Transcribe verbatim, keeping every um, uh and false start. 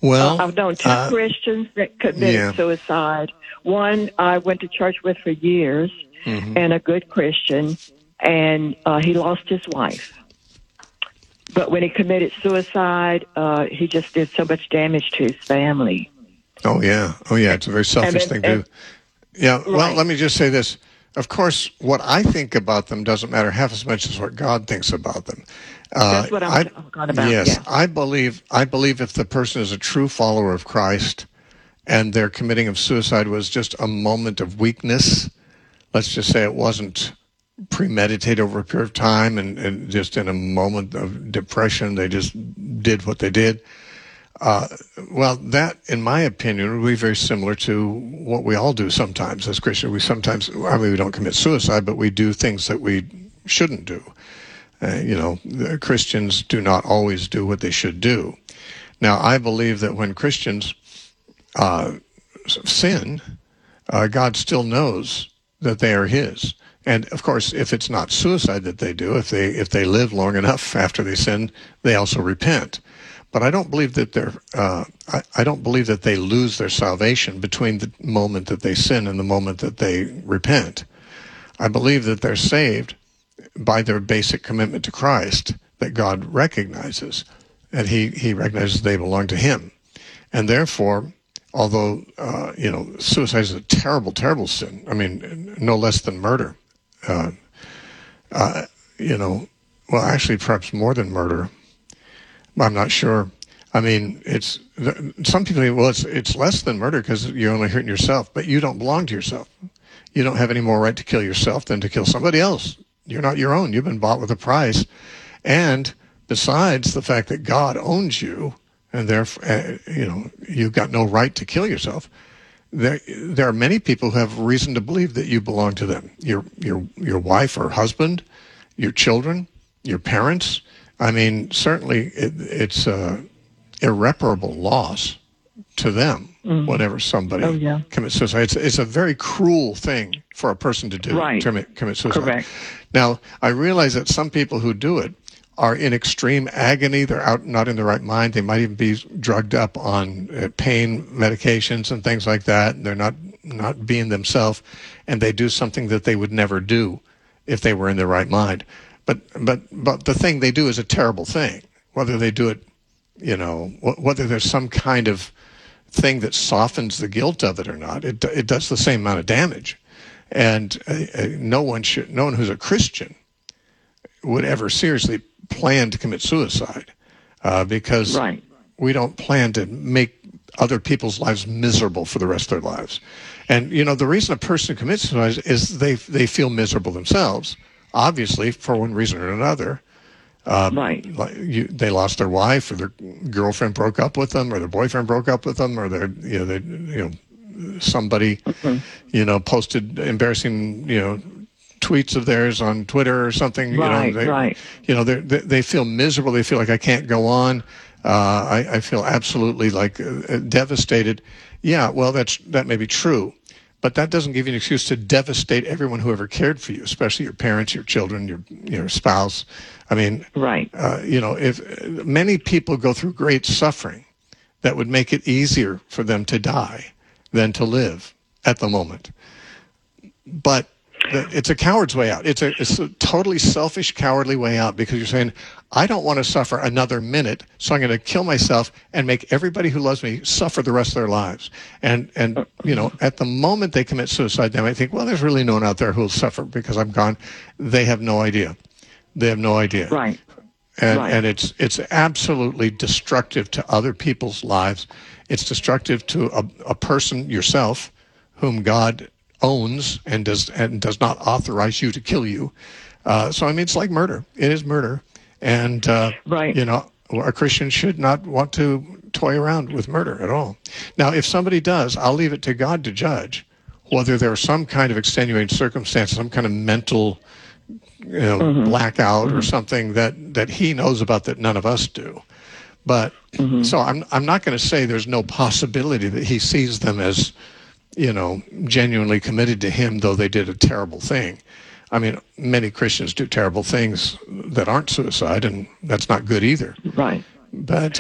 Well, uh, I've known two uh, Christians that committed yeah. suicide. One I went to church with for years, Mm-hmm. and a good Christian, and uh, he lost his wife. But when he committed suicide, uh, he just did so much damage to his family. Oh, yeah. Oh, yeah. It's a very selfish then, thing to do. Yeah. Well, right. let me just say this. Of course, what I think about them doesn't matter half as much as what God thinks about them. Uh, That's what I'm I, talking about. yes, Yeah. I believe. I believe if the person is a true follower of Christ, and their committing of suicide was just a moment of weakness, let's just say it wasn't premeditated over a period of time, and, and just in a moment of depression, they just did what they did. Uh, well, that, in my opinion, would be very similar to what we all do sometimes as Christians. We sometimes, I mean, we don't commit suicide, but we do things that we shouldn't do. Uh, you know, Christians do not always do what they should do. Now, I believe that when Christians uh, sin, uh, God still knows that they are His. And of course, if it's not suicide that they do, if they if they live long enough after they sin, they also repent. But I don't believe that they're. Uh, I, I don't believe that they lose their salvation between the moment that they sin and the moment that they repent. I believe that they're saved by their basic commitment to Christ that God recognizes, and He He recognizes they belong to Him, and therefore, although uh, you know, suicide is a terrible, terrible sin. I mean, no less than murder. Uh, uh, you know, well, actually, perhaps more than murder. I'm not sure. I mean, it's some people say, well, it's it's less than murder because you're only hurting yourself, but you don't belong to yourself. You don't have any more right to kill yourself than to kill somebody else. You're not your own. You've been bought with a price. And besides the fact that God owns you, and therefore, uh, you know, you've got no right to kill yourself, there there are many people who have reason to believe that you belong to them. Your your your wife or husband, your children, your parents. I mean, certainly it, it's a irreparable loss to them Mm. whenever somebody Oh, yeah. commits suicide. It's, it's a very cruel thing for a person to do, Right. to commit, commit suicide. Correct. Now, I realize that some people who do it are in extreme agony. They're out, not in the right mind. They might even be drugged up on uh, pain medications and things like that. They're not, not being themselves, and they do something that they would never do if they were in their right mind. But but but the thing they do is a terrible thing. Whether they do it, you know, whether there's some kind of thing that softens the guilt of it or not, it it does the same amount of damage. And uh, no one should, no one who's a Christian would ever seriously plan to commit suicide, uh, because Right. we don't plan to make other people's lives miserable for the rest of their lives. And you know, the reason a person commits suicide is they they feel miserable themselves. Obviously, for one reason or another, uh, Right. like you, they lost their wife, or their girlfriend broke up with them, or their boyfriend broke up with them, or their you know they you know somebody Mm-hmm. you know posted embarrassing you know tweets of theirs on Twitter or something. Right. You know, they, Right. you know they they feel miserable. They feel like I can't go on. Uh, I, I feel absolutely like uh, devastated. Yeah, well, that's that may be true. But that doesn't give you an excuse to devastate everyone who ever cared for you, especially your parents, your children, your your spouse. I mean, Right. uh, you know, if many people go through great suffering, that would make it easier for them to die than to live at the moment. But it's a coward's way out. It's a, it's a totally selfish, cowardly way out, because you're saying, I don't want to suffer another minute, so I'm going to kill myself and make everybody who loves me suffer the rest of their lives. And, and you know, at the moment they commit suicide, they might think, well, there's really no one out there who will suffer because I'm gone. They have no idea. They have no idea. Right. And, Right. and it's it's absolutely destructive to other people's lives. It's destructive to a, a person, yourself, whom God owns and does and does not authorize you to kill you. Uh, so I mean, it's like murder. It is murder, and uh, Right. you know, a Christian should not want to toy around with murder at all. Now, if somebody does, I'll leave it to God to judge whether there's some kind of extenuating circumstance, some kind of mental, you know, Mm-hmm. blackout Mm-hmm. or something that that He knows about that none of us do. But Mm-hmm. so I'm I'm not going to say there's no possibility that He sees them as, you know, genuinely committed to Him, though they did a terrible thing. I mean, many Christians do terrible things that aren't suicide, and that's not good either. Right. But